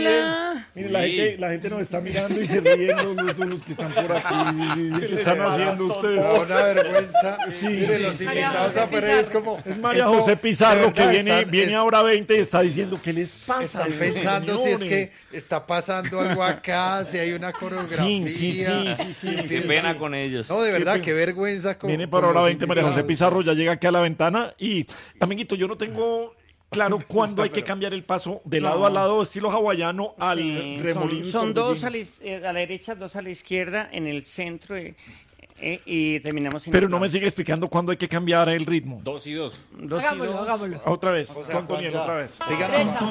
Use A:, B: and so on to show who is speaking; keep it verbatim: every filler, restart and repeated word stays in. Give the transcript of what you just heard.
A: Hola.
B: Mire, la gente, la gente nos está mirando y se ríen los, los, los que están por aquí. ¿Qué están haciendo ustedes?
C: Da una vergüenza.
B: Sí,
C: Mire,
B: sí,
C: los
B: sí.
C: invitados a Pérez es como...
B: Es María
C: esto,
B: José Pizarro
C: de
B: que
C: verdad,
B: viene,
C: están-
B: viene
C: es-
B: a hora veinte y está diciendo ¿qué les pasa?
C: Están pensando si es que está pasando algo acá, si hay una coreografía.
B: Sí, sí, sí, sí, sí,
D: Qué
B: sí,
D: pena
B: sí.
D: con ellos.
C: No, de verdad,
B: Sí,
C: qué vergüenza. Con,
B: Viene
C: con
B: para hora
C: los
B: veinte María José
C: invitados.
B: Pizarro, ya llega aquí a la ventana y amiguito, yo no tengo claro cuándo hay que cambiar el paso de lado
A: No.
B: a lado, estilo hawaiano, al
A: Sí,
B: remolino.
A: son, son dos
B: torbellino.
A: a la, is- eh, a la derecha, dos a la izquierda, en el centro eh, eh, y terminamos en
B: Pero
A: el
B: no me
A: lado.
B: sigue explicando cuándo hay que cambiar el ritmo.
E: Dos y dos.
A: Dos y
F: Hagámoslo,
A: dos.
F: hagámoslo.
B: Otra vez,
C: O sea,
B: Juan
C: Juan,
B: Toniel,
C: ya.
B: otra vez.
C: Sigan
F: Derecha.